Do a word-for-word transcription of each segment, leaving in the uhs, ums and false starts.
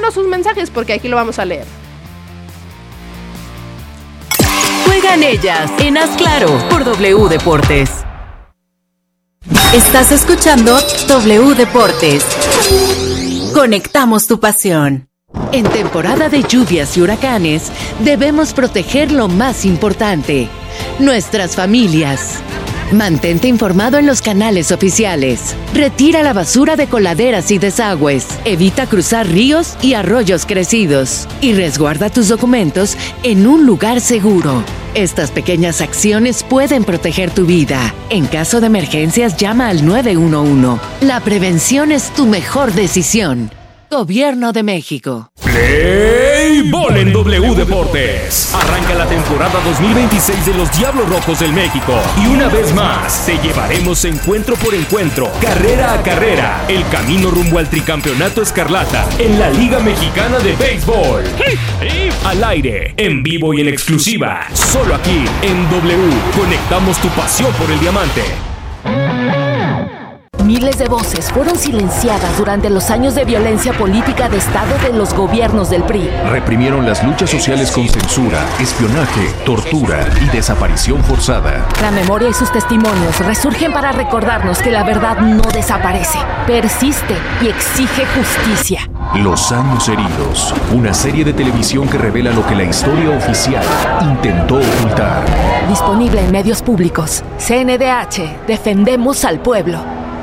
mándenos sus mensajes porque aquí lo vamos a leer. Juegan ellas en Haz Claro por W Deportes. Estás escuchando W Deportes. Conectamos tu pasión. En temporada de lluvias y huracanes, debemos proteger lo más importante: nuestras familias. Mantente informado en los canales oficiales. Retira la basura de coladeras y desagües. Evita cruzar ríos y arroyos crecidos. Y resguarda tus documentos en un lugar seguro. Estas pequeñas acciones pueden proteger tu vida. En caso de emergencias, llama al nueve uno uno. La prevención es tu mejor decisión. Gobierno de México. Play Ball en W Deportes. Arranca la temporada dos mil veintiséis de los Diablos Rojos del México. Y una vez más, te llevaremos encuentro por encuentro, carrera a carrera, el camino rumbo al tricampeonato escarlata en la Liga Mexicana de Béisbol. Al aire, en vivo y en exclusiva, solo aquí en W. Conectamos tu pasión por el diamante. Miles de voces fueron silenciadas durante los años de violencia política de Estado de los gobiernos del P R I. Reprimieron las luchas sociales con censura, espionaje, tortura y desaparición forzada. La memoria y sus testimonios resurgen para recordarnos que la verdad no desaparece, persiste y exige justicia. Los años heridos, una serie de televisión que revela lo que la historia oficial intentó ocultar. Disponible en medios públicos. C N D H, defendemos al pueblo.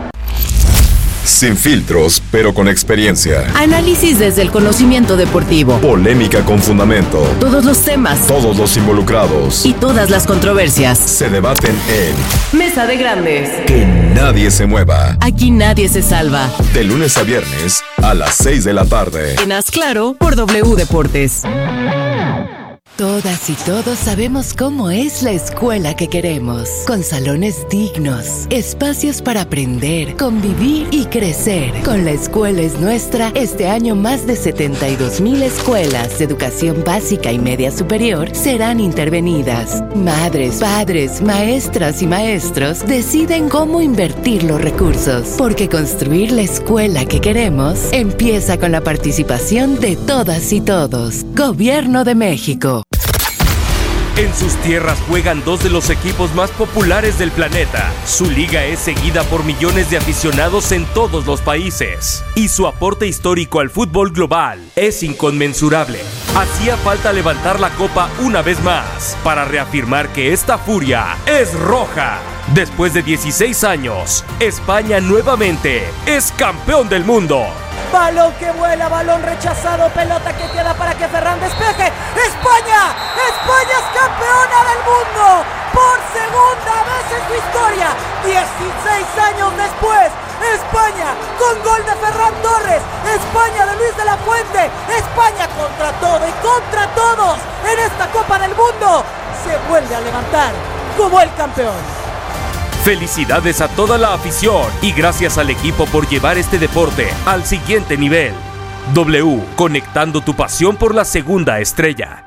Sin filtros, pero con experiencia. Análisis desde el conocimiento deportivo. Polémica con fundamento. Todos los temas. Todos los involucrados. Y todas las controversias. Se debaten en Mesa de Grandes. Que nadie se mueva. Aquí nadie se salva. De lunes a viernes a las seis de la tarde. En Haz Claro por W Deportes. Todas y todos sabemos cómo es la escuela que queremos, con salones dignos, espacios para aprender, convivir y crecer. Con La Escuela es Nuestra, este año más de setenta y dos mil escuelas de educación básica y media superior serán intervenidas. Madres, padres, maestras y maestros deciden cómo invertir los recursos, porque construir la escuela que queremos empieza con la participación de todas y todos. Gobierno de México. En sus tierras juegan dos de los equipos más populares del planeta. Su liga es seguida por millones de aficionados en todos los países. Y su aporte histórico al fútbol global es inconmensurable. Hacía falta levantar la copa una vez más para reafirmar que esta furia es roja. Después de dieciséis años, España nuevamente es campeón del mundo. Balón que vuela, balón rechazado, pelota que queda para que Ferran despeje. ¡España! ¡España es campeona del mundo! Por segunda vez en su historia, dieciséis años después, España con gol de Ferran Torres, España de Luis de la Fuente, España contra todo y contra todos en esta Copa del Mundo, se vuelve a levantar como el campeón. Felicidades a toda la afición y gracias al equipo por llevar este deporte al siguiente nivel. W, conectando tu pasión por la segunda estrella.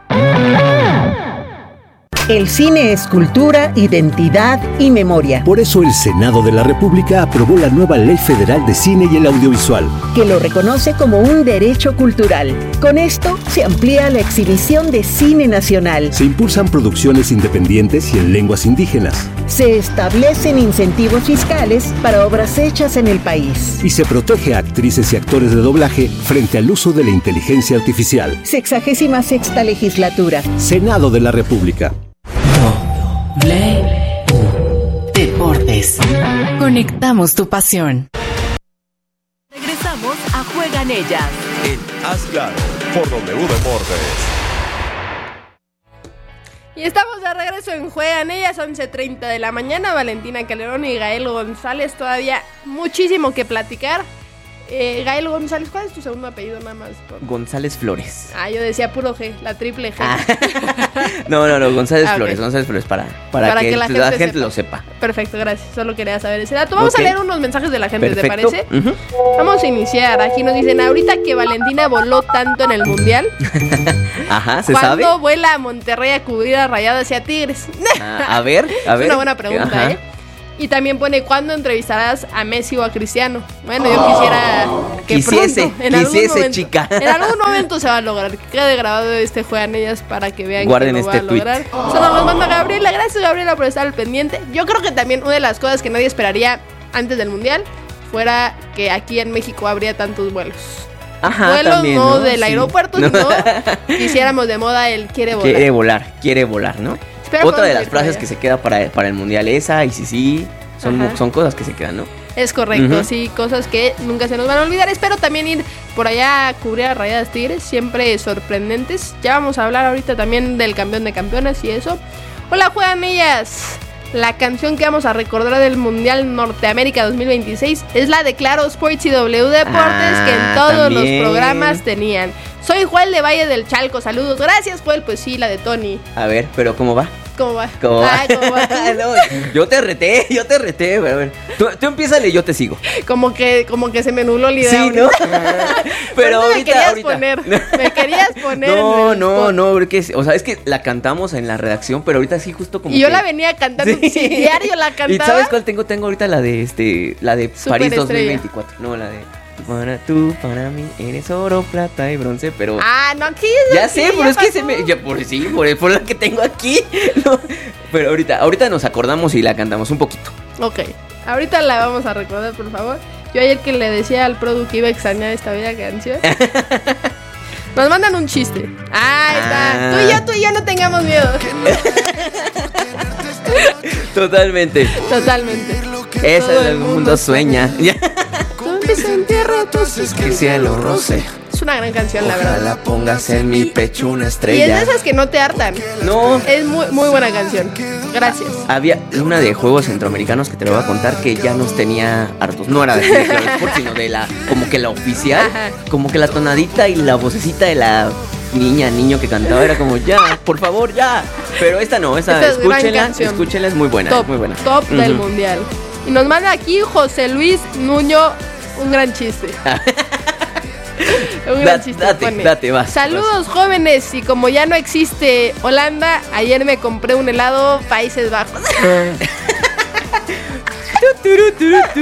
El cine es cultura, identidad y memoria. Por eso el Senado de la República aprobó la nueva Ley Federal de Cine y el Audiovisual, que lo reconoce como un derecho cultural. Con esto se amplía la exhibición de cine nacional. Se impulsan producciones independientes y en lenguas indígenas. Se establecen incentivos fiscales para obras hechas en el país. Y se protege a actrices y actores de doblaje frente al uso de la inteligencia artificial. Sexagésima sexta legislatura. Senado de la República. W Deportes. Conectamos tu pasión. Regresamos a Juegan Ellas. En Haz Claro por W Deportes. Y estamos de regreso en Juegan Ellas, once treinta de la mañana. Valentina Calderón y Gael González, todavía muchísimo que platicar. Eh, Gael González, ¿cuál es tu segundo apellido nada más? Por... González Flores. Ah, yo decía puro G, la triple G. Ah. no, no, no, González ah, Flores, okay. González Flores, para, para, para que, que la gente, la gente sepa. lo sepa. Perfecto, gracias, solo quería saber ese dato. Vamos okay. a leer unos mensajes de la gente, Perfecto. ¿te parece? Uh-huh. Vamos a iniciar, aquí nos dicen, ahorita que Valentina voló tanto en el Mundial. Ajá, ¿se ¿cuándo sabe? ¿Cuándo vuela a Monterrey a cubrir a Rayadas y a Tigres? Ah, a ver, a ver. Es una buena pregunta, Ajá. ¿eh? Y también pone, ¿cuándo entrevistarás a Messi o a Cristiano? Bueno, yo quisiera que quisiese, pronto, en quisiese, algún momento, chica. En algún momento se va a lograr. Que quede grabado este Juegan Ellas para que vean Guarden que lo este va a lograr. tweet. Eso nos lo manda Gabriela. Gracias, Gabriela, por estar al pendiente. Yo creo que también una de las cosas que nadie esperaría antes del Mundial fuera que aquí en México habría tantos vuelos. Ajá, vuelos también, no ¿no? del Sí. aeropuerto, No. sino hiciéramos de moda el quiere volar. Quiere volar, quiere volar, ¿no? Espero Otra de pronto las ir por frases allá. que se queda para, para el Mundial, esa y sí, sí, son, Ajá. son cosas que se quedan, ¿no? Es correcto, Ujú. sí, cosas que nunca se nos van a olvidar. Espero también ir por allá a cubrir a Rayadas Tigres, siempre sorprendentes. Ya vamos a hablar ahorita también del campeón de campeonas y eso. Hola, Juegan Ellas. La canción que vamos a recordar del Mundial Norteamérica dos mil veintiséis es la de Claro Sports y W Deportes, Ah, que en todos también. los programas tenían. Soy Joel de Valle del Chalco, saludos. Gracias, Joel, pues sí, la de Tony. A ver, pero ¿cómo va? ¿Cómo va? ¿Cómo va? Ay, ¿cómo va tú? No, yo te reté, yo te reté, pero a ver, tú, tú empiézale y yo te sigo. Como que, como que se me nubló la idea. Sí, ahorita. ¿no? Pero Pero me ahorita, querías ahorita. poner, me querías poner No, en el no, spot. no, porque, es- o sea, es que la cantamos en la redacción, pero ahorita sí justo como Y yo que- la venía cantando, Sí. sí, diario la ¿Y cantaba. sabes cuál tengo? Tengo ahorita la de este, la de París Superestrella. dos mil veinticuatro. No, la de para tú, para mí, eres oro, plata y bronce, pero Ah, no, aquí es ya aquí, sé, pero ya es que pasó. se me, ya por sí, por, por la que tengo aquí. No, pero ahorita, ahorita nos acordamos y la cantamos un poquito. Ok, ahorita la vamos a recordar, por favor. Yo ayer que le decía al produ que iba a extrañar esta bella canción. Nos mandan un chiste. Ahí está. Ah. Tú y yo, tú y yo no tengamos miedo. Totalmente. Totalmente. Esa Todo es el mundo sueña. Donde se entierra tu Que cielo roce. Es una gran canción, la verdad. Ojalá pongas en mi pecho una Y es estrella. de esas que no te hartan. No. Es muy, muy buena canción. Gracias. Había una de juegos centroamericanos que te lo voy a contar que ya nos tenía hartos. No era de Claro Sport, sino de la, como que la oficial. Ajá. Como que la tonadita y la vocecita de la niña, niño que cantaba era como ya, por favor, ya. Pero esta no, esa, Esta es gran escúchenla, canción. escúchenla, es muy buena, Top, es muy buena. top del Ujú. mundial. Y nos manda aquí José Luis Nuño un gran chiste. Un gran Da- chiste. date, pone, date, vas, Saludos jóvenes, y como ya no existe Holanda, ayer me compré un helado Países Bajos. Es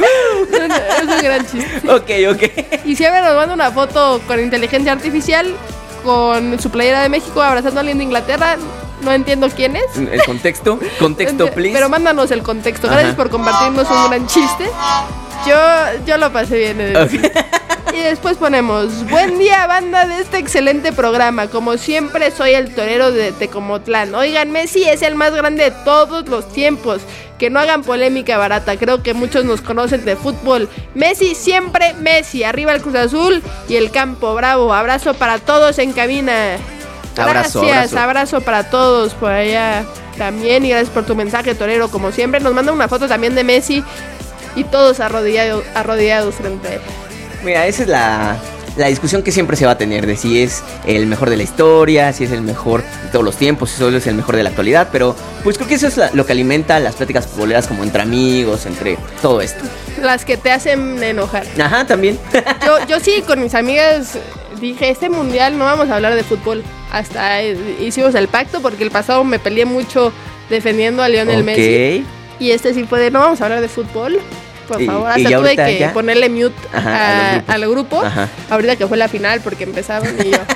un gran chiste. Ok, ok. Y si a ver, nos manda una foto con inteligencia artificial con su playera de México abrazando a alguien de Inglaterra. No entiendo quién es. El contexto, contexto, please. Pero mándanos el contexto. Ajá. Gracias por compartirnos un gran chiste. Yo, yo lo pasé bien. he de decir. Y después ponemos: buen día, banda de este excelente programa. Como siempre, soy el torero de Tecomotlán. Oigan, Messi es el más grande de todos los tiempos. Que no hagan polémica barata. Creo que muchos nos conocen de fútbol. Messi, siempre Messi. Arriba el Cruz Azul y el campo. Bravo. Abrazo para todos en cabina. Abrazo, Gracias, abrazo. abrazo para todos por allá también. Y gracias por tu mensaje, torero. Como siempre, nos manda una foto también de Messi. Y todos arrodillados, arrodillados frente a él. Mira, esa es la, la discusión que siempre se va a tener de si es el mejor de la historia, si es el mejor de todos los tiempos, si solo es el mejor de la actualidad. Pero pues creo que eso es la- lo que alimenta las pláticas futboleras como entre amigos, entre todo esto. Las que te hacen enojar. Ajá, también. Yo, yo sí, con mis amigas dije, este mundial no vamos a hablar de fútbol. Hasta eh, hicimos el pacto porque el pasado me peleé mucho defendiendo a Lionel Ok. Messi. Y este sí fue de, no vamos a hablar de fútbol. Por Y- favor, y hasta ya tuve ahorita que ya- ponerle mute Ajá, a- a los grupos. al grupo. Ajá. Ahorita que fue la final porque empezaban y yo.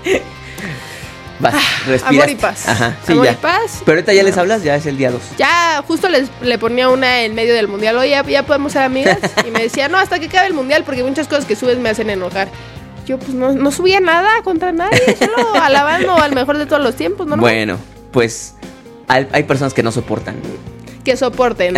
Vas, respiraste. Amor y paz. Ajah, sí, Amor ya. y paz. Pero ahorita ya les hablas, ya es el día dos. Ya justo les, le ponía una en medio del mundial. Oye, ya, ya podemos ser amigas. Y me decía, no, hasta que acabe el mundial porque muchas cosas que subes me hacen enojar. Yo pues no, no subía nada contra nadie, solo alabando al mejor de todos los tiempos, ¿no? Bueno, pues hay, hay personas que no soportan. Que soporten.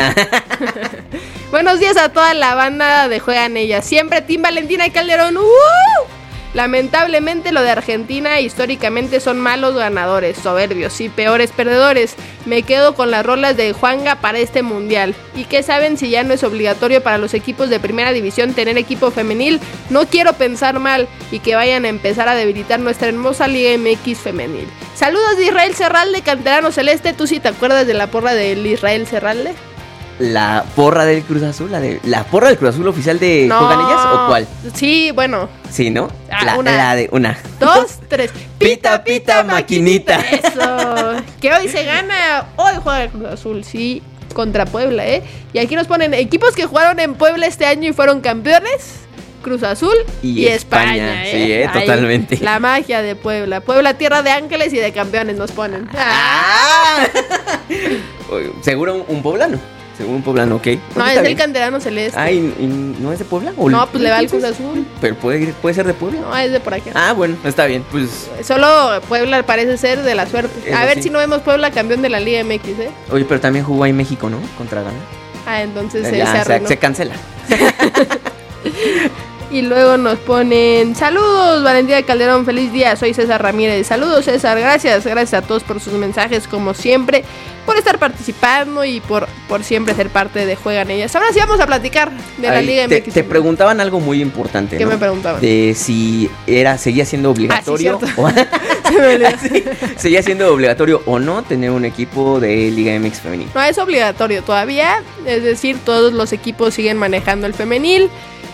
Buenos días a toda la banda de Juegan Ellas. Siempre Team Valentina y Calderón. ¡Uh! Lamentablemente lo de Argentina históricamente son malos ganadores, soberbios y peores perdedores. Me quedo con las rolas de Juanga para este mundial. ¿Y qué saben si ya no es obligatorio para los equipos de primera división tener equipo femenil? No quiero pensar mal y que vayan a empezar a debilitar nuestra hermosa Liga M X femenil. Saludos de Israel Serralde, canterano celeste. ¿Tú sí te acuerdas de la porra del Israel Serralde? La porra del Cruz Azul, la de la porra del Cruz Azul oficial de No. ¿Juegan ellas o cuál? Sí, bueno. Sí, ¿no? Ah, la, una. la de una. Dos, tres. Pita, pita, maquinita. Eso. Que hoy se gana. Hoy juega el Cruz Azul, sí. contra Puebla, ¿eh? Y aquí nos ponen equipos que jugaron en Puebla este año y fueron campeones. Cruz Azul y, y España, España, ¿eh? Sí, ¿eh? Totalmente. La magia de Puebla. Puebla, tierra de ángeles y de campeones nos ponen. Ah. Seguro un, un poblano. Seguro un poblano, ok. No, es del canterano celeste. Ah, ¿y, y no es de Puebla? ¿O no, pues le va al Cruz Azul. Pero puede, puede ser de Puebla. No, es de por acá. Ah, bueno, está bien. Pues solo Puebla parece ser de la suerte. Eso A ver sí. si no vemos Puebla campeón de la Liga M X, ¿eh? Oye, pero también jugó ahí México, ¿no? Contra Ghana. Ah, entonces ya, se, se arruinó. Se cancela. Y luego nos ponen saludos, Valentina Calderón, feliz día, soy César Ramírez. Saludos César, gracias, gracias a todos por sus mensajes como siempre, por estar participando y por, por siempre ser parte de Juegan Ellas. Ahora sí vamos a platicar de Ay, la Liga te, M X. Te preguntaban algo muy importante, ¿Qué ¿no? me preguntaban? De si era, seguía siendo obligatorio ah, sí, o sí, seguía siendo obligatorio o no tener un equipo de Liga M X femenil. No, es obligatorio todavía, es decir, todos los equipos siguen manejando el femenil.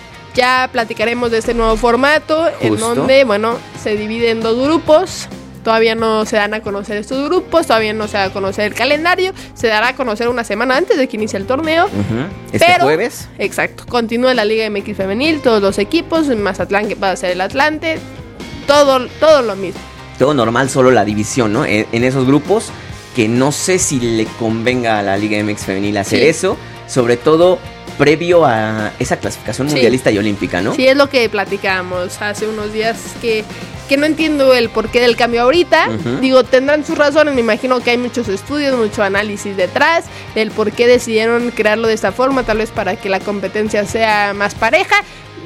Ya platicaremos de este nuevo formato, Justo. en donde, bueno, se divide en dos grupos. Todavía no se dan a conocer estos grupos, todavía no se da a conocer el calendario. Se dará a conocer una semana antes de que inicie el torneo. Uh-huh. Este pero, jueves. Exacto, continúa la Liga M X femenil, todos los equipos, Mazatlán que va a ser el Atlante, todo, todo lo mismo. Todo normal, solo la división, ¿no? En, en esos grupos, que no sé si le convenga a la Liga M X femenil hacer sí. eso, sobre todo previo a esa clasificación mundialista sí. y olímpica, ¿no? Sí, es lo que platicábamos hace unos días, que, que no entiendo el porqué del cambio ahorita. Uh-huh. Digo, tendrán sus razones, me imagino que hay muchos estudios, mucho análisis detrás, del por qué decidieron crearlo de esta forma, tal vez para que la competencia sea más pareja.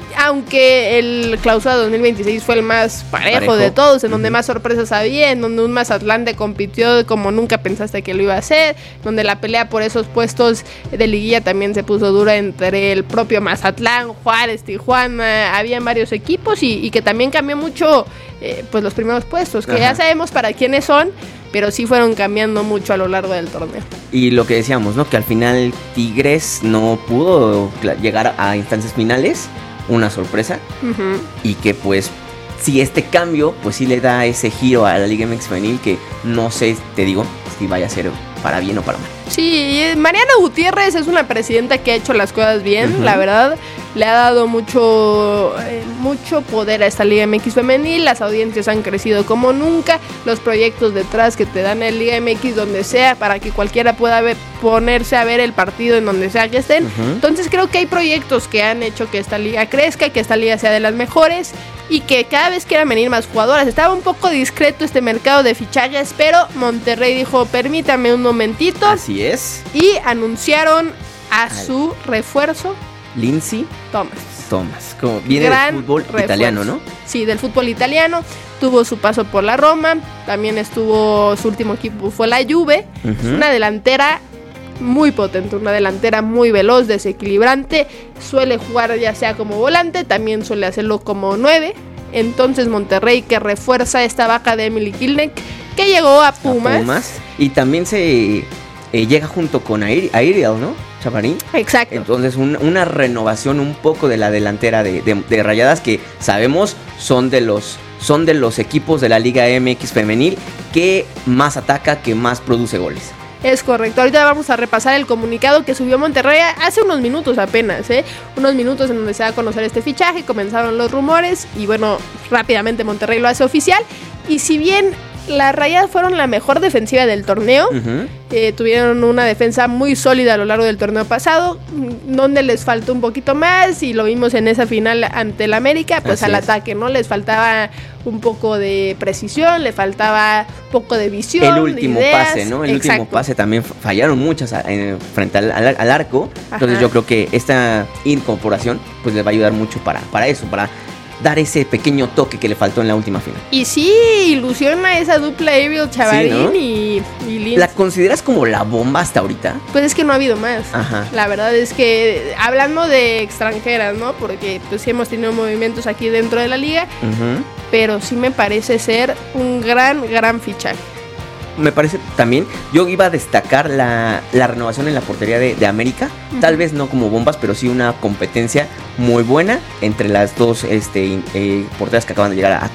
Aunque el clausura dos mil veintiséis fue el más parejo, parejo. de todos, en donde uh-huh. más sorpresas había, en donde un Mazatlán te compitió como nunca pensaste que lo iba a hacer, donde la pelea por esos puestos de liguilla también se puso dura entre el propio Mazatlán, Juárez, Tijuana, habían varios equipos y, y que también cambió mucho eh, pues los primeros puestos, que uh-huh. ya sabemos para quiénes son, pero sí fueron cambiando mucho a lo largo del torneo. Y lo que decíamos, ¿no? Que al final Tigres no pudo llegar a instancias finales. Una sorpresa uh-huh. y que pues si este cambio pues sí le da ese giro a la Liga M X femenil que no sé, te digo, si vaya a ser para bien o para mal. Sí, Mariana Gutiérrez es una presidenta que ha hecho las cosas bien, uh-huh. la verdad, le ha dado mucho eh, mucho poder a esta Liga M X femenil, las audiencias han crecido como nunca, los proyectos detrás que te dan en Liga M X donde sea, para que cualquiera pueda ver, ponerse a ver el partido en donde sea que estén, uh-huh. entonces creo que hay proyectos que han hecho que esta liga crezca, que esta liga sea de las mejores y que cada vez quieran venir más jugadoras. Estaba un poco discreto este mercado de fichajes, pero Monterrey dijo, permítame un momentito. Así es. Y anunciaron a su refuerzo, Lindsay Thomas. Thomas, como viene Gran del fútbol refuerzo. italiano, ¿no? Sí, del fútbol italiano. Tuvo su paso por la Roma, también estuvo, su último equipo fue la Juve. Uh-huh. Es una delantera muy potente, una delantera muy veloz, desequilibrante. Suele jugar ya sea como volante, también suele hacerlo como nueve. Entonces Monterrey que refuerza esta baja de Emily Kilneck, que llegó a Pumas. A Pumas. Y también se eh, llega junto con Air, Airial, ¿no? Chavarín. Exacto. Entonces un, una renovación un poco de la delantera de, de, de Rayadas, que sabemos son de los son de los equipos de la Liga M X femenil que más ataca, que más produce goles. Es correcto, ahorita vamos a repasar el comunicado que subió Monterrey hace unos minutos apenas, ¿eh? Unos minutos en donde se va a conocer este fichaje, comenzaron los rumores y bueno, rápidamente Monterrey lo hace oficial. Y si bien las Rayadas fueron la mejor defensiva del torneo, uh-huh. eh, tuvieron una defensa muy sólida a lo largo del torneo pasado, donde les faltó un poquito más y lo vimos en esa final ante el América, pues Así al es. ataque, ¿no? Les faltaba un poco de precisión, le faltaba un poco de visión. El último ideas. pase, ¿no? El Exacto. último pase también fallaron muchas en, frente al, al, al arco, Ajá. entonces yo creo que esta incorporación pues les va a ayudar mucho para, para eso, para dar ese pequeño toque que le faltó en la última final. Y sí, ilusiona esa dupla Ariel Chavarín sí, ¿no? y, y Lindsay. ¿La consideras como la bomba hasta ahorita? Pues es que no ha habido más. Ajá. La verdad es que, hablando de extranjeras, ¿no? Porque pues sí hemos tenido movimientos aquí dentro de la liga, uh-huh. pero sí me parece ser un gran, gran fichaje. Me parece también, yo iba a destacar la, la renovación en la portería de, de América, uh-huh. tal vez no como bombas, pero sí una competencia muy buena entre las dos este, eh, porteras que acaban de llegar a, a Coapa.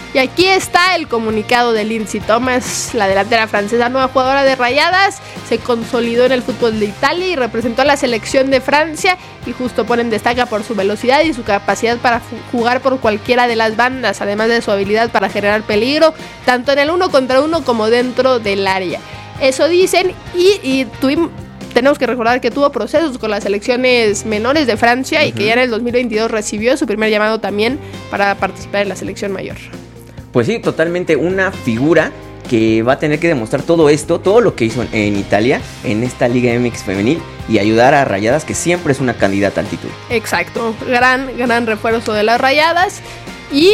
Y aquí está el comunicado de Lindsay Thomas, la delantera francesa, nueva jugadora de Rayadas, se consolidó en el fútbol de Italia y representó a la selección de Francia, y justo ponen destaca por su velocidad y su capacidad para jugar por cualquiera de las bandas, además de su habilidad para generar peligro, tanto en el uno contra uno como dentro del área. Eso dicen, y, y tuvimos... Tenemos que recordar que tuvo procesos con las selecciones menores de Francia, uh-huh, y que ya en el dos mil veintidós recibió su primer llamado también para participar en la selección mayor. Pues sí, totalmente una figura que va a tener que demostrar todo esto, todo lo que hizo en, en Italia, en esta Liga M X femenil, y ayudar a Rayadas, que siempre es una candidata al título. Exacto, gran, gran refuerzo de las Rayadas. Y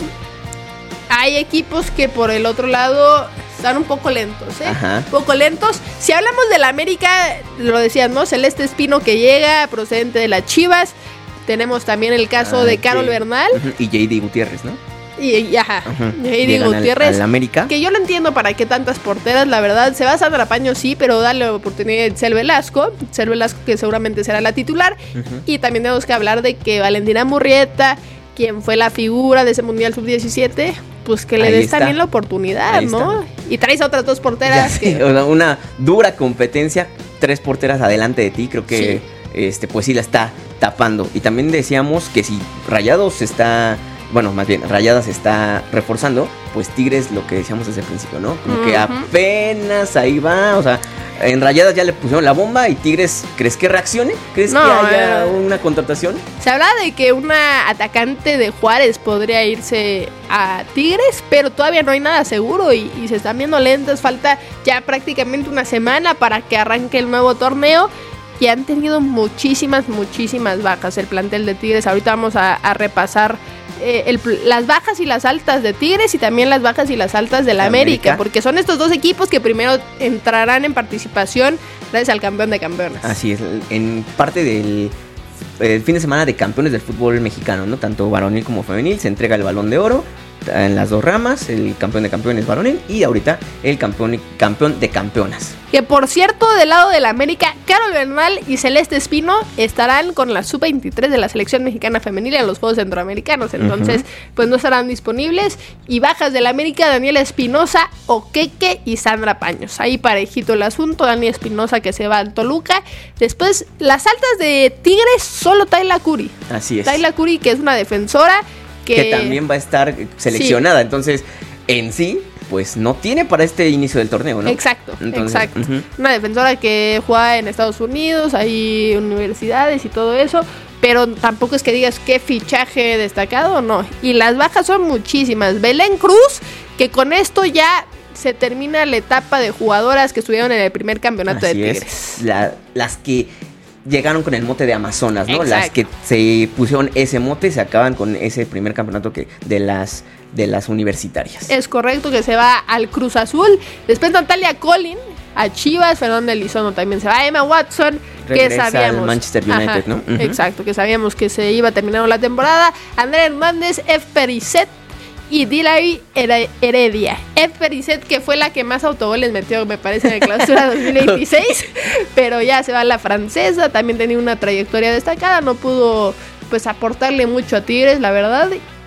hay equipos que por el otro lado están un poco lentos, ¿eh? Ajá. Un poco lentos. Si hablamos del América, lo decías, ¿no? Celeste Espino, que llega procedente de las Chivas. Tenemos también el caso ah, de Carol sí. Bernal. Uh-huh. Y J D Gutiérrez, ¿no? Y, y ajá, uh-huh. J D Gutiérrez. Al, al América. Que yo no entiendo para qué tantas porteras, la verdad. Se va a Sandra Paño, sí, pero dale oportunidad a Itzel Velasco. Itzel Velasco, que seguramente será la titular. Uh-huh. Y también tenemos que hablar de que Valentina Murrieta, quien fue la figura de ese Mundial sub diecisiete, pues que le des también la oportunidad, ahí ¿no? Está. Y traes a otras dos porteras. Que... Sí, una dura competencia, tres porteras adelante de ti, creo que sí. este pues sí la está tapando. Y también decíamos que si Rayados está, bueno, más bien Rayadas está reforzando, pues Tigres, lo que decíamos desde el principio, ¿no? Como uh-huh. que apenas ahí va, o sea, en Rayadas ya le pusieron la bomba y Tigres, ¿crees que reaccione? ¿Crees no, que haya eh, una contratación? Se habla de que una atacante de Juárez podría irse a Tigres, pero todavía no hay nada seguro y, y se están viendo lentas. Falta ya prácticamente una semana para que arranque el nuevo torneo y han tenido muchísimas, muchísimas bajas el plantel de Tigres. Ahorita vamos a, a repasar eh, el, las bajas y las altas de Tigres y también las bajas y las altas de la América, América, porque son estos dos equipos que primero entrarán en participación gracias al campeón de campeones. Así es, en parte del el fin de semana de campeones del fútbol mexicano, ¿no? Tanto varonil como femenil, se entrega el Balón de Oro en las dos ramas, el campeón de campeones varonil y ahorita el campeón, campeón de campeonas. Que por cierto, del lado de la América, Carol Bernal y Celeste Espino estarán con la sub veintitrés de la selección mexicana femenil en los Juegos Centroamericanos, entonces uh-huh. pues no estarán disponibles. Y bajas de la América, Daniela Espinosa, Oqueque y Sandra Paños. Ahí parejito el asunto, Dani Espinosa que se va al Toluca. Después, las altas de Tigres, solo Tayla Curi. Así es. Tayla Curi, que es una defensora que, que también va a estar seleccionada, sí. Entonces en sí pues no tiene para este inicio del torneo, ¿no? Exacto, Entonces, exacto. Uh-huh. Una defensora que juega en Estados Unidos, hay universidades y todo eso, pero tampoco es que digas qué fichaje destacado, no. Y las bajas son muchísimas. Belén Cruz, que con esto ya se termina la etapa de jugadoras que estuvieron en el primer campeonato Así de Tigres. Es. La, las que llegaron con el mote de Amazonas, ¿no? Exacto. Las que se pusieron ese mote se acaban con ese primer campeonato que de las de las universitarias. Es correcto, que se va al Cruz Azul. Después Natalia Collin a Chivas, Fernando Elizondo también se va, Emma Watson, regresa que sabíamos al Manchester United, ajá, ¿no? Uh-huh. Exacto, que sabíamos que se iba terminando la temporada. Andrea Hernández, F. Pericet y Dilay Heredia. F. Pericet, que fue la que más autogoles metió, me parece, en el clausura dos mil veintiséis, pero ya se va la francesa, también tenía una trayectoria destacada, no pudo pues aportarle mucho a Tigres, la verdad.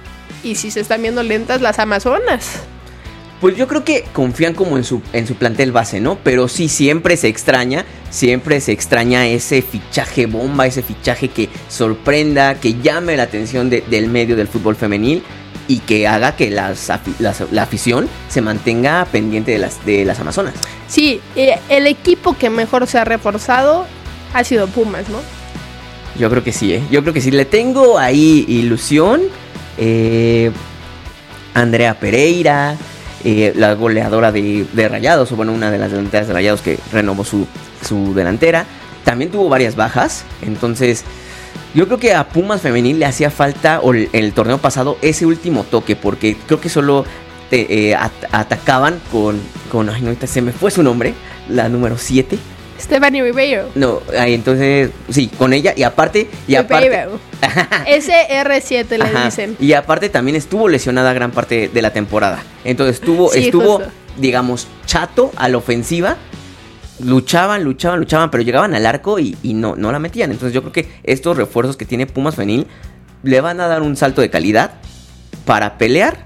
Y si se están viendo lentas las amazonas. Pues yo creo que confían como en su, en su plantel base, ¿no? Pero sí, siempre se extraña, siempre se extraña ese fichaje bomba, ese fichaje que sorprenda, que llame la atención de, del medio del fútbol femenil y que haga que las, las, la afición se mantenga pendiente de las, de las amazonas. Sí, eh, el equipo que mejor se ha reforzado ha sido Pumas, ¿no? Yo creo que sí, ¿eh? Yo creo que sí, le tengo ahí ilusión. Eh, Andrea Pereira, eh, la goleadora de, de Rayados, o bueno, una de las delanteras de Rayados que renovó su, su delantera. También tuvo varias bajas, entonces yo creo que a Pumas femenil le hacía falta, o el, el torneo pasado, ese último toque, porque creo que solo te, eh, at, atacaban con, con, ay no, ahorita se me fue su nombre, la número siete. Stephanie Ribeiro. No, ahí entonces, sí, con ella, y aparte, y aparte S R siete le ajá, dicen. Y aparte también estuvo lesionada gran parte de la temporada. Entonces estuvo, sí, estuvo, justo. digamos, chato a la ofensiva. Luchaban, luchaban, luchaban, pero llegaban al arco y, y no, no la metían. Entonces yo creo que estos refuerzos que tiene Pumas femenil le van a dar un salto de calidad para pelear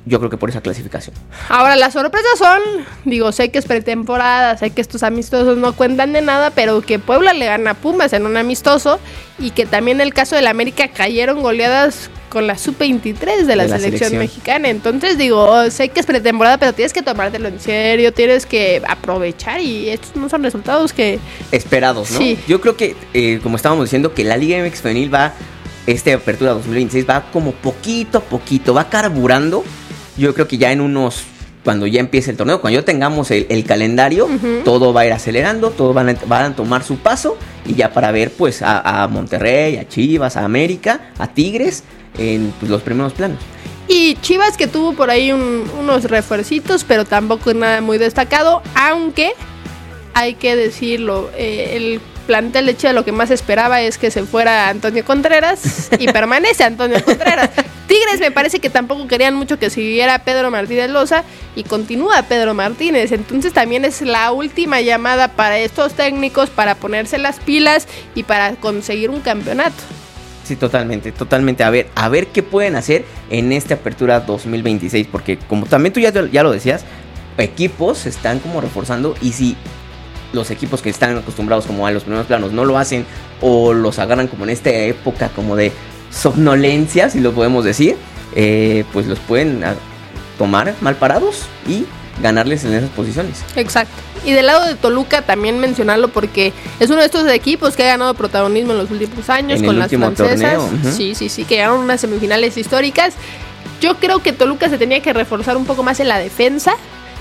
yo creo que por esa clasificación. Ahora, las sorpresas son, digo, sé que es pretemporada, sé que estos amistosos no cuentan de nada, pero que Puebla le gana a Pumas en un amistoso y que también en el caso del América cayeron goleadas con la sub veintitrés de la, de la selección, selección mexicana. Entonces, digo, sé que es pretemporada, pero tienes que tomártelo en serio, tienes que aprovechar y estos no son resultados que... esperados, ¿no? Sí. Yo creo que, eh, como estábamos diciendo, que la Liga M X Femenil va, esta apertura dos mil veintiséis va como poquito a poquito, va carburando. Yo creo que ya en unos, cuando ya empiece el torneo, cuando ya tengamos el, el calendario, uh-huh. todo va a ir acelerando, todos van a, van a tomar su paso y ya para ver pues a, a Monterrey, a Chivas, a América, a Tigres en pues, los primeros planos. Y Chivas que tuvo por ahí un, unos refuercitos, pero tampoco nada muy destacado, aunque hay que decirlo, eh, el plantel de Chivas lo que más esperaba es que se fuera Antonio Contreras y permanece Antonio Contreras. Tigres me parece que tampoco querían mucho que siguiera Pedro Martínez Loza y continúa Pedro Martínez, entonces también es la última llamada para estos técnicos para ponerse las pilas y para conseguir un campeonato. Sí, totalmente, totalmente. A ver, a ver qué pueden hacer en esta apertura dos mil veintiséis, porque como también tú ya, ya lo decías, equipos se están como reforzando y si los equipos que están acostumbrados como a los primeros planos no lo hacen o los agarran como en esta época como de somnolencia, si lo podemos decir, eh, pues los pueden a, tomar mal parados y ganarles en esas posiciones. Exacto. Y del lado de Toluca también mencionarlo porque es uno de estos equipos que ha ganado protagonismo en los últimos años en con las francesas. Torneo, uh-huh. Sí, sí, sí, que llegaron unas semifinales históricas. Yo creo que Toluca se tenía que reforzar un poco más en la defensa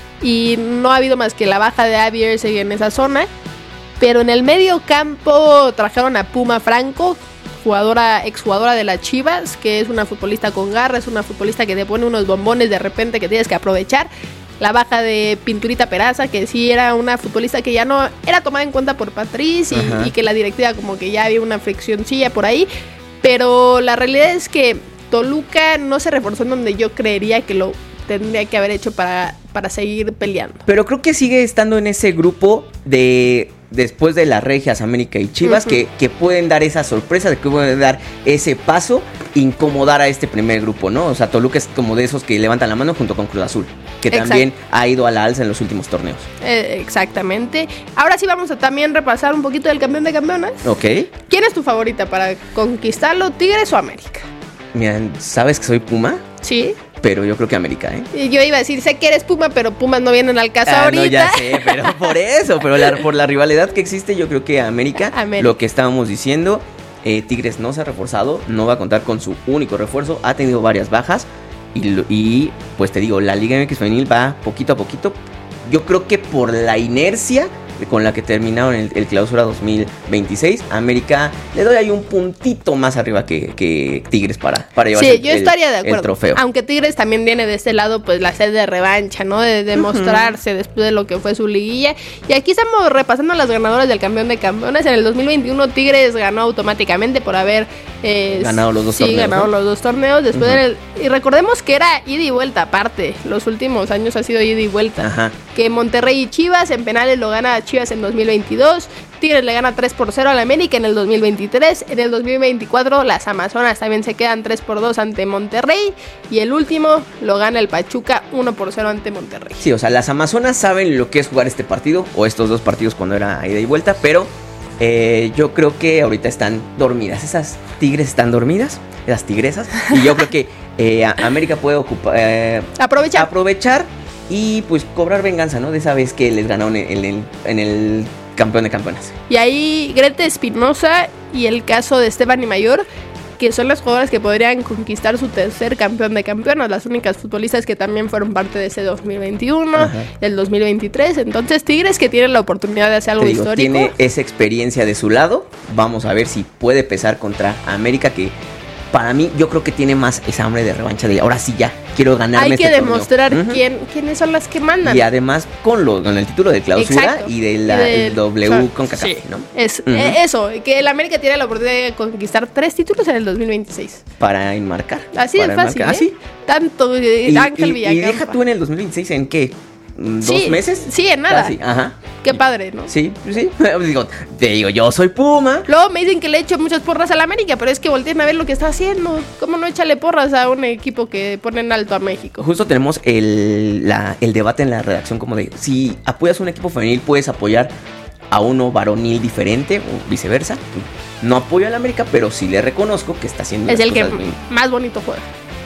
y no ha habido más que la baja de Abby Erceg en esa zona. Pero en el medio campo trajeron a Puma Franco, jugadora, exjugadora de las Chivas, que es una futbolista con garra, es una futbolista que te pone unos bombones de repente que tienes que aprovechar. La baja de Pinturita Peraza, que sí era una futbolista que ya no era tomada en cuenta por Patriz y, y que la directiva como que ya había una friccioncilla por ahí. Pero la realidad es que Toluca no se reforzó en donde yo creería que lo tendría que haber hecho para, para seguir peleando. Pero creo que sigue estando en ese grupo de... después de las Regias, América y Chivas, uh-huh. que, que pueden dar esa sorpresa, de que pueden dar ese paso, incomodar a este primer grupo, ¿no? O sea, Toluca es como de esos que levantan la mano junto con Cruz Azul, que Exacto. también ha ido a la alza en los últimos torneos. Eh, exactamente. Ahora sí vamos a también repasar un poquito del campeón de campeonas. Ok. ¿Quién es tu favorita para conquistarlo, Tigres o América? Mira, ¿sabes que soy Puma? Sí. Pero yo creo que América, ¿eh? Yo iba a decir, sé que eres Puma, pero Pumas no vienen al caso ah, ahorita. No, ya sé, pero por eso, pero la, por la rivalidad que existe, yo creo que América, América. Lo que estábamos diciendo, eh, Tigres no se ha reforzado, no va a contar con su único refuerzo, ha tenido varias bajas y, y pues te digo, la Liga M X Femenil va poquito a poquito. Yo creo que por la inercia con la que terminaron el, el clausura dos mil veintiséis, América le doy ahí un puntito más arriba que, que Tigres para, para llevarse sí, el, yo estaría de acuerdo. el trofeo. Aunque Tigres también viene de este lado, pues la sed de revancha, ¿no? De demostrarse uh-huh. después de lo que fue su liguilla. Y aquí estamos repasando las ganadoras del campeón de campeones. En el dos mil veintiuno Tigres ganó automáticamente por haber eh, ganado los dos sí, torneos. ganado ¿no? los dos torneos. Después uh-huh. del, y recordemos que era ida y vuelta aparte. Los últimos años ha sido ida y vuelta. Ajá. Que Monterrey y Chivas en penales lo gana Chivas en dos mil veintidós. Tigres le gana tres por cero al América en el dos mil veintitrés. En el dos mil veinticuatro las Amazonas también se quedan tres por dos ante Monterrey. Y el último lo gana el Pachuca uno por cero ante Monterrey. Sí, o sea, las Amazonas saben lo que es jugar este partido o estos dos partidos cuando era ida y vuelta, pero eh, yo creo que ahorita están dormidas. Esas Tigres están dormidas, esas tigresas. Y yo creo que eh, América puede ocupar, eh, aprovechar. aprovechar y pues cobrar venganza, ¿no? De esa vez que les ganaron en el, en, en el campeón de campeonas. Y ahí Grete Espinosa y el caso de Stephanie Mayor, que son las jugadoras que podrían conquistar su tercer campeón de campeonas, las únicas futbolistas que también fueron parte de ese dos mil veintiuno, Ajá. del dos mil veintitrés. Entonces Tigres que tienen la oportunidad de hacer algo digo, histórico. Tiene esa experiencia de su lado. Vamos a ver si puede pesar contra América, que para mí yo creo que tiene más esa hambre de revancha de ahora sí ya quiero ganarme Hay que este demostrar torneo. quién, uh-huh. quiénes son las que mandan. Y además con, lo, con el título de clausura Exacto. y de la y del, W o sea, con CACAF, sí. ¿no? Es, uh-huh. eh, eso, que el América tiene la oportunidad de conquistar tres títulos en el dos mil veintiséis. Para enmarcar. Así para de fácil, enmarcar. ¿eh? ¿Ah, sí? Tanto eh, y, Ángel y, Villacampa. Y deja tú en el dos mil veintiséis, ¿en qué? ¿Dos sí, meses? Sí, en nada. Casi, ajá. Que Qué padre, ¿no? Sí, sí. Digo, te digo, yo soy Puma. Luego me dicen que le echo muchas porras al América, pero es que volteen a ver lo que está haciendo. ¿Cómo no echarle porras a un equipo que pone en alto a México? Justo tenemos el, la, el debate en la redacción como de si apoyas a un equipo femenil puedes apoyar a uno varonil diferente o viceversa. No apoyo al América, pero sí le reconozco que está haciendo es las el que cosas bien. Más bonito juega.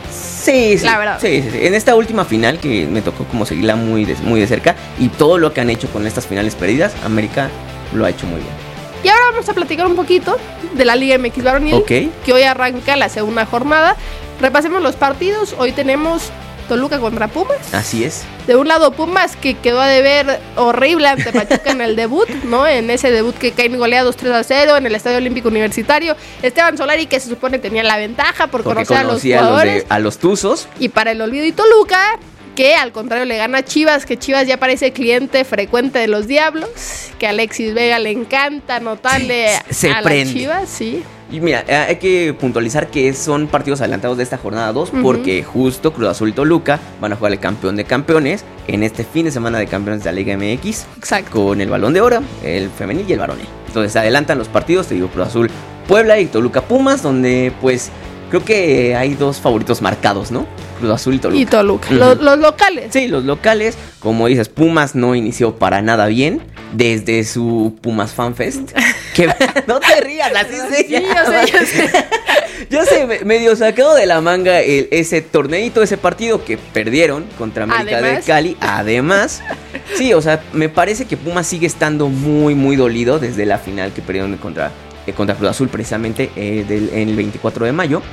Sí, sí, la verdad. Sí, sí, sí. En esta última final que me tocó como seguirla muy de, muy de cerca y todo lo que han hecho con estas finales perdidas, América lo ha hecho muy bien. Y ahora vamos a platicar un poquito de la Liga M X varonil, okay. que hoy arranca la segunda jornada. Repasemos los partidos. Hoy tenemos Toluca contra Pumas. Así es. De un lado Pumas, que quedó a deber horrible ante Pachuca en el debut, ¿no? En ese debut que caen goleados tres a cero en el Estadio Olímpico Universitario. Esteban Solari, que se supone tenía la ventaja por Porque conocer a los jugadores. A los, de, a los Tuzos. Y para el olvido y Toluca, que al contrario le gana a Chivas, que Chivas ya parece cliente frecuente de los Diablos, que a Alexis Vega le encanta anotarle se a prende. las Chivas, sí. Y mira, hay que puntualizar que son partidos adelantados de esta jornada dos, uh-huh. porque justo Cruz Azul y Toluca van a jugar el campeón de campeones en este fin de semana de campeones de la Liga M X. Exacto. Con el Balón de Oro, el femenil y el varonil. Entonces adelantan los partidos, te digo, Cruz Azul Puebla y Toluca Pumas, donde pues creo que hay dos favoritos marcados, ¿no? Cruz Azul y Toluca. Y Toluca, uh-huh. los, los locales. Sí, los locales. Como dices, Pumas no inició para nada bien desde su Pumas Fan Fest. Que no te rías, así se sí, yo sé, yo sé. Yo sé, medio sacado de la manga el, ese torneito, ese partido que perdieron contra América Además. de Cali. Además, sí, o sea, me parece que Pumas sigue estando muy, muy dolido desde la final que perdieron contra, eh, contra Cruz Azul precisamente eh, del, en el veinticuatro de mayo.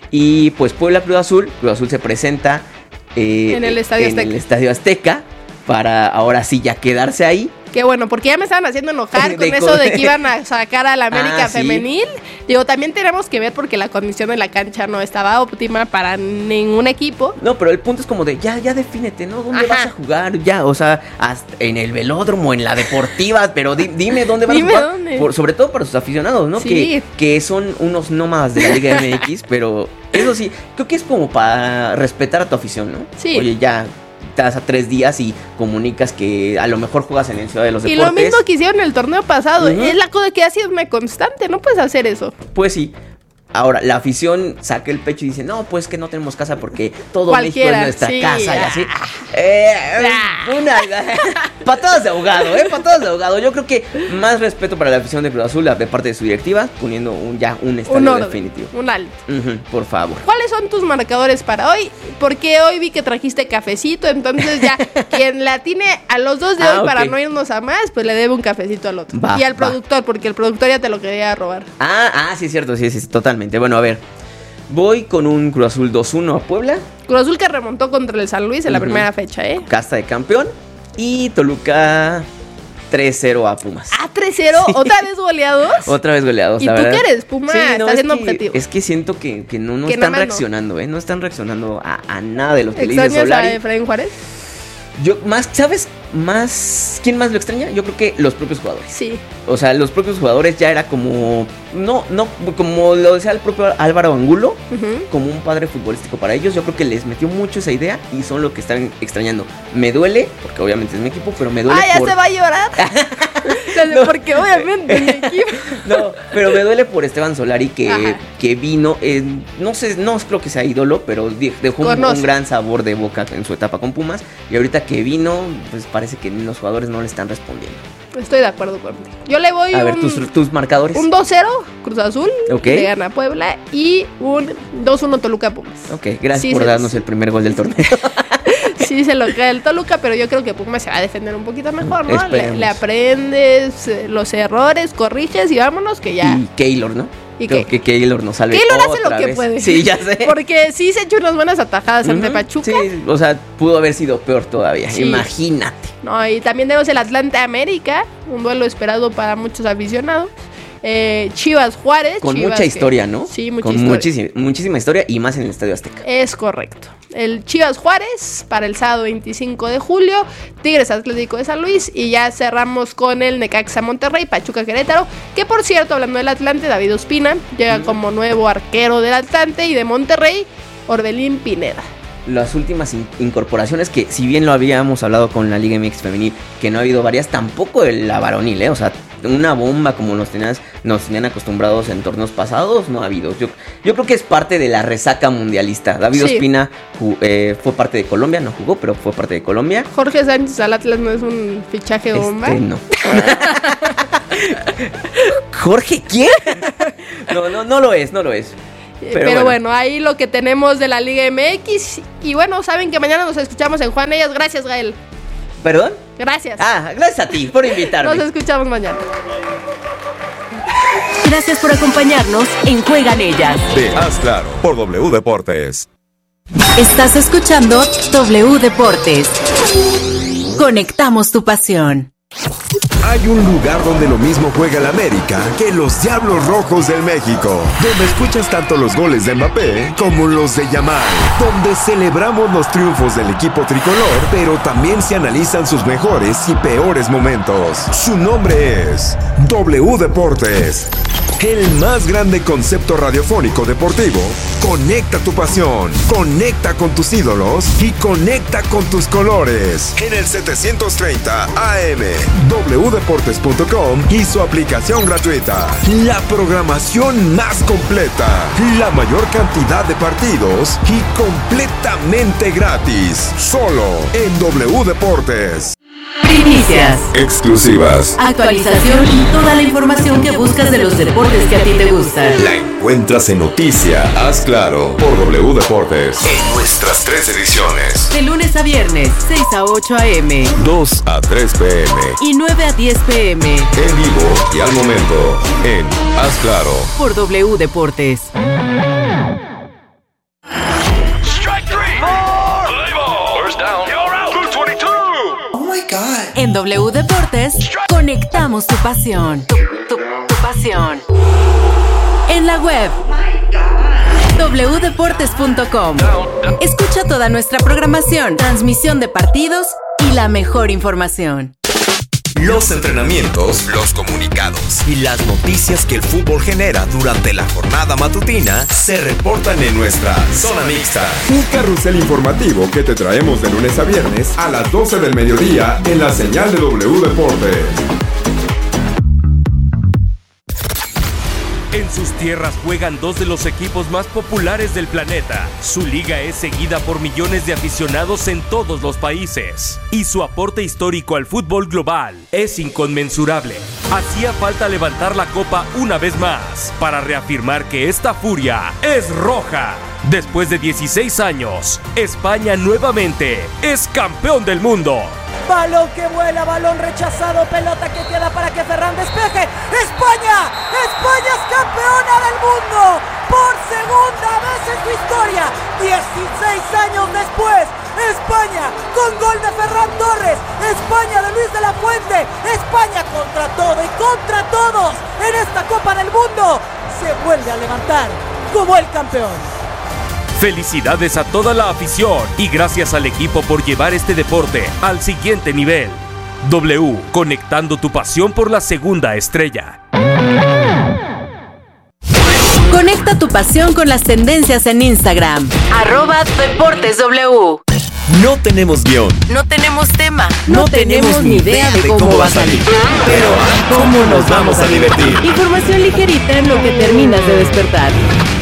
Y pues Puebla Cruz Azul, Cruz Azul se presenta eh, en el Estadio en Azteca. el Estadio Azteca para ahora sí ya quedarse ahí. Qué bueno, porque ya me estaban haciendo enojar con de eso co- de que iban a sacar a la América Ah, ¿sí? femenil. Digo, también tenemos que ver porque la condición de la cancha no estaba óptima para ningún equipo. No, pero el punto es como de, ya, ya defínete, ¿no? ¿Dónde Ajá. vas a jugar? Ya, o sea, hasta en el velódromo, en la deportiva, pero di- dime dónde vas Dime a jugar. dónde. Por, sobre todo para sus aficionados, ¿no? Sí. Que, que son unos nómadas de la Liga M X, pero eso sí, creo que es como para respetar a tu afición, ¿no? Sí. Oye, ya estás a tres días y comunicas que a lo mejor juegas en el Ciudad de los Y Deportes. lo mismo que hicieron el torneo pasado. Ujú. Es la cosa que ha sido una constante, no puedes hacer eso. Pues sí. Ahora, la afición saca el pecho y dice, no, pues que no tenemos casa porque todo Cualquiera, México es nuestra sí. casa y así. Eh, Ah. una, patadas de ahogado, ¿eh? Patadas de ahogado. Yo creo que más respeto para la afición de Cruz Azul de parte de su directiva, poniendo un, ya un estadio Un orden, definitivo. un alto. Ujú, por favor. ¿Cuáles son tus marcadores para hoy? Porque hoy vi que trajiste cafecito, entonces ya quien la tiene a los dos de Ah, hoy para ok. no irnos a más, pues le debe un cafecito al otro. Va, y al va. productor, porque el productor ya te lo quería robar. Ah, ah, sí, es cierto, sí, sí, totalmente. Bueno, a ver. Voy con un Cruz Azul dos uno a Puebla. Cruz Azul que remontó contra el San Luis en la Ujú. primera fecha, ¿eh? Casta de campeón. Y Toluca tres cero a Pumas. Ah, tres cero, Sí. ¿otra vez goleados? Otra vez goleados, ¿Y la tú verdad. qué eres? Puma está es siendo que- objetivo. Es que siento que, que no, no Que están nada más no. reaccionando, ¿eh? No están reaccionando a, a nada de lo que le dice ¿Extrañas a Solari. Efraín Juárez? Yo, más, ¿sabes? Más, ¿quién más lo extraña? Yo creo que los propios jugadores. Sí. O sea, los propios jugadores ya era como, no, no, como lo decía el propio Álvaro Angulo, Ujú. como un padre futbolístico para ellos. Yo creo que les metió mucho esa idea y son lo que están extrañando. Me duele, porque obviamente es mi equipo, pero me duele Ah, ya por... se va a llorar. No. Porque obviamente es mi equipo. No, pero me duele por Esteban Solari que, Ajá. que vino, en- no sé, no creo que sea ídolo, pero di- dejó un, Conoce. un gran sabor de boca en su etapa con Pumas. Y ahorita que vino, pues parece que los jugadores no le están respondiendo. Estoy de acuerdo contigo. Yo le voy A un, ver, tus, tus marcadores. un dos cero Cruz Azul, Ok. le gana a Puebla, y un dos uno Toluca Pumas. Ok, gracias Sí, por se- darnos el primer gol del torneo. Sí se lo cae el Toluca, pero yo creo que Pumas se va a defender un poquito mejor, ¿no? Le, Esperemos. le aprendes eh, los errores, corriges y vámonos que ya. Y Keylor, ¿no? ¿Y Creo qué? que Keylor nos salve Keylor hace otra lo que vez. puede. Sí, ya sé. Porque sí se echó unas buenas atajadas ante Ujú, Pachuca. Sí, o sea, pudo haber sido peor todavía. Sí. Imagínate. No, y también tenemos el Atlante América, un duelo esperado para muchos aficionados. Eh, Chivas Juárez. Con Chivas mucha que- historia, ¿no? Sí, mucha Con historia. muchísima, muchísima historia y más en el Estadio Azteca. Es correcto. El Chivas Juárez para el sábado veinticinco de julio, Tigres Atlético de San Luis, y ya cerramos con el Necaxa Monterrey, Pachuca Querétaro, que por cierto, hablando del Atlante, David Ospina llega como nuevo arquero del Atlante, y de Monterrey, Orbelín Pineda. las últimas in- incorporaciones que, si bien lo habíamos hablado con la Liga M X femenil, que no ha habido varias, tampoco en la varonil, ¿eh? O sea, una bomba como nos tenían, nos tenían acostumbrados en torneos pasados, no ha habido. Yo, yo creo que es parte de la resaca mundialista. David Sí. Ospina ju- eh, fue parte de Colombia, no jugó, pero fue parte de Colombia. Jorge Sánchez al Atlas no es un fichaje bomba. Este, no. ¿Jorge quién? No, no, no lo es, no lo es. Pero, Pero, bueno. bueno. ahí lo que tenemos de la Liga M X. Y bueno, saben que mañana nos escuchamos en Juan Ellas. Gracias, Gael. ¿Perdón? Gracias. Ah, gracias a ti por invitarme. Nos escuchamos mañana. Gracias por acompañarnos en Juegan Ellas. De Haz Claro por W Deportes. Estás escuchando W Deportes. Conectamos tu pasión. Hay un lugar donde lo mismo juega el América que los Diablos Rojos del México, donde escuchas tanto los goles de Mbappé como los de Yamal, donde celebramos los triunfos del equipo tricolor, pero también se analizan sus mejores y peores momentos. Su nombre es W Deportes. El más grande concepto radiofónico deportivo. Conecta tu pasión, conecta con tus ídolos y conecta con tus colores. En el setecientos treinta A M, w deportes punto com y su aplicación gratuita. La programación más completa, la mayor cantidad de partidos y completamente gratis. Solo en W Deportes. Primicias, Exclusivas. actualización y toda la información que buscas de los deportes que a ti te gustan. La encuentras en Noticia Haz Claro por W Deportes. En nuestras tres ediciones. De lunes a viernes, seis a ocho a eme dos a tres pe eme. y nueve a diez pe eme En vivo y al momento en Haz Claro. por W Deportes. En W Deportes, conectamos tu pasión. Tu, tu- tu pasión. En la web, w deportes punto com. Escucha toda nuestra programación, transmisión de partidos y la mejor información. Los entrenamientos, los comunicados y las noticias que el fútbol genera durante la jornada matutina se reportan en nuestra Zona Mixta. Un carrusel informativo que te traemos de lunes a viernes a las doce del mediodía en la señal de W Deportes. En sus tierras juegan dos de los equipos más populares del planeta. Su liga es seguida por millones de aficionados en todos los países. Y su aporte histórico al fútbol global es inconmensurable. Hacía falta levantar la copa una vez más para reafirmar que esta furia es roja. Después de dieciséis años, España nuevamente es campeón del mundo. Balón que vuela, balón rechazado, pelota que queda para que Ferran despeje. ¡España! ¡España es campeona del mundo! Por segunda vez en su historia, dieciséis años después, España con gol de Ferran Torres, España de Luis de la Fuente, España contra todo y contra todos en esta Copa del Mundo, se vuelve a levantar como el campeón. Felicidades a toda la afición y gracias al equipo por llevar este deporte al siguiente nivel. W, conectando tu pasión por la segunda estrella. Conecta tu pasión con las tendencias en Instagram. Arroba Deportes W. No tenemos guión, No tenemos tema. No, tenemos ni idea de cómo va a salir. pero ¿cómo nos vamos a divertir? Información ligerita en lo que terminas de despertar.